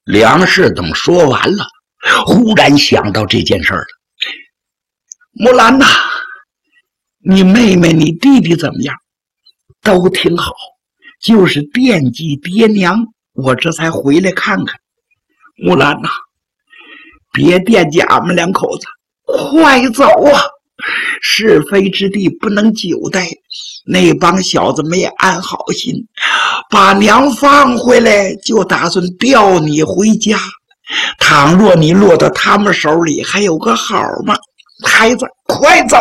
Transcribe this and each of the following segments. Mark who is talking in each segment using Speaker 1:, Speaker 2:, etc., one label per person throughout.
Speaker 1: 梁世等说完了，忽然想到这件事了。木兰呐，你妹妹你弟弟怎么样？都挺好，就是惦记爹娘，我这才回来看看。木兰呐，别惦记俺们两口子，快走啊！是非之地不能久待，那帮小子没安好心，把娘放回来就打算调你回家。倘若你落到他们手里，还有个好吗？孩子，快走！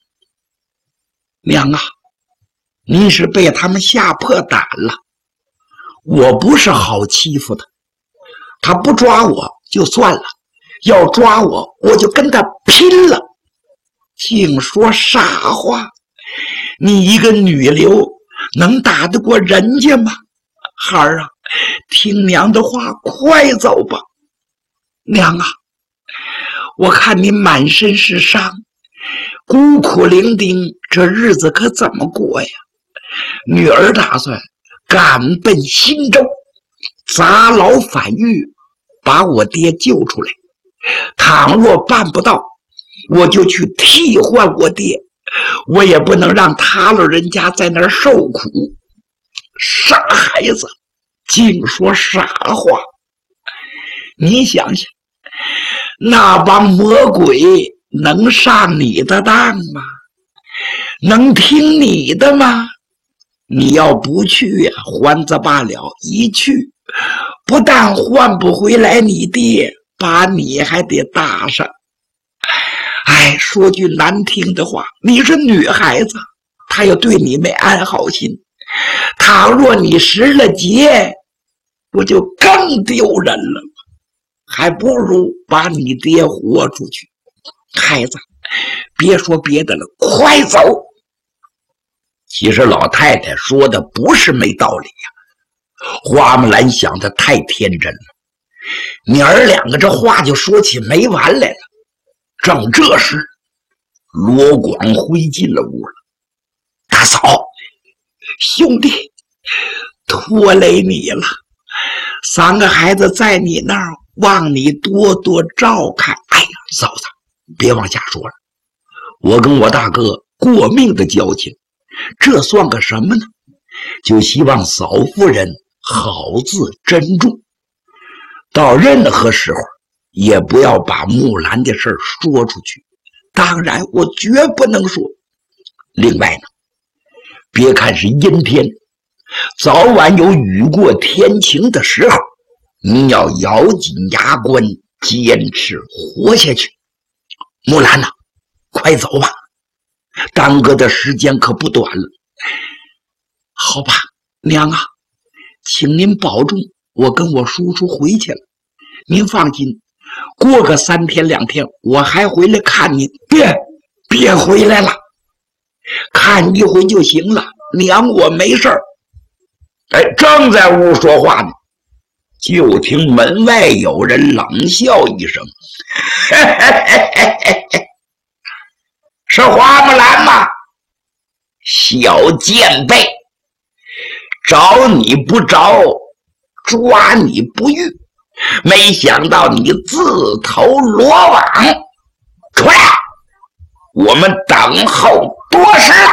Speaker 1: 娘啊，你是被他们吓破胆了。我不是好欺负的，他不抓我就算了，要抓我，我就跟他拼了。净说傻话，你一个女流能打得过人家吗？孩儿啊，听娘的话，快走吧。娘啊，我看你满身是伤，孤苦伶仃，这日子可怎么过呀？女儿打算赶奔新州，砸牢反狱，把我爹救出来。倘若办不到，我就去替换我爹，我也不能让他老人家在那儿受苦。傻孩子，净说傻话。你想想，那帮魔鬼能上你的当吗？能听你的吗？你要不去呀，还则罢了，一去不但换不回来你爹，把你还得搭上。哎，说句难听的话，你是女孩子，她又对你没安好心，倘若你失了节，不就更丢人了吗？还不如把你爹活出去。孩子，别说别的了，快走！其实老太太说的不是没道理呀，花木兰想的太天真了，娘儿两个这话就说起没完来了。正这时，罗广辉进了屋了。大嫂，兄弟，拖累你了，三个孩子在你那儿，望你多多照看。哎呀，嫂子，别往下说了，我跟我大哥过命的交情，这算个什么呢？就希望嫂夫人好自珍重，到任何时候也不要把木兰的事说出去。当然我绝不能说。另外呢，别看是阴天，早晚有雨过天晴的时候，你要咬紧牙关，坚持活下去。木兰呐，快走吧，耽搁的时间可不短了。好吧，娘啊，请您保重，我跟我叔叔回去了。您放心，过个3天2天，我还回来看你。别回来了，看一回就行了。娘，我没事儿。哎，正在屋说话呢，就听门外有人冷笑一声：“嘿嘿嘿嘿嘿，是花木兰吗？小贱婢，找你不着，抓你不遇，没想到你自投罗网，出来，我们等候多时了。”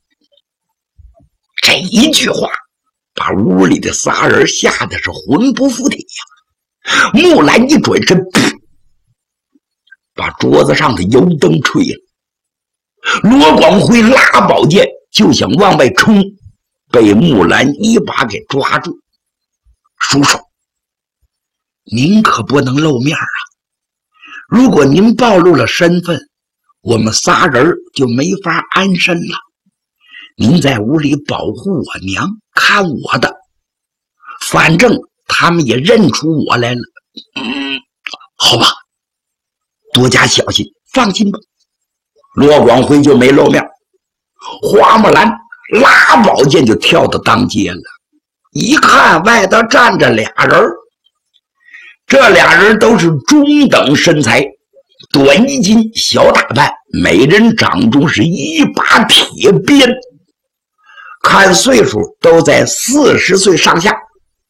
Speaker 1: 这一句话把屋里的仨人吓得是魂不附体呀。木兰一转身，把桌子上的油灯吹了。罗广辉拉宝剑就想往外冲，被木兰一把给抓住。叔叔，您可不能露面啊！如果您暴露了身份，我们仨人就没法安身了。您在屋里保护我娘，看我的，反正他们也认出我来了。好吧，多加小心，放心吧。罗广辉就没露面，花木兰拉宝剑就跳到当街了。一看外头站着俩人，这俩人都是中等身材，短衣襟，小打扮，每人掌中是一把铁鞭，看岁数都在40岁上下。